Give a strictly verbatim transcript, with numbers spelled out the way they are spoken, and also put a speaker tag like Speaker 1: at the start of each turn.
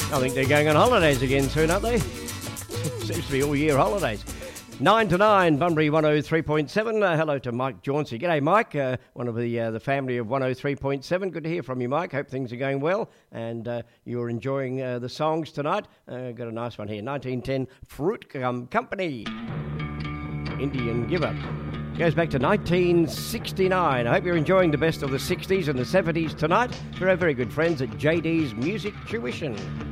Speaker 1: I think they're going on holidays again soon, aren't they? Seems to be all year holidays. Nine to nine, Bunbury one oh three point seven. Uh, hello to Mike Jauncey. G'day, Mike. Uh, one of the uh, the family of one oh three point seven. Good to hear from you, Mike. Hope things are going well and uh, you're enjoying uh, the songs tonight. Uh, got a nice one here. nineteen ten Fruit um, Company. Indian Giver. Goes back to nineteen sixty-nine. I hope you're enjoying the best of the sixties and the seventies tonight. We're our very good friends at J D's Music Tuition.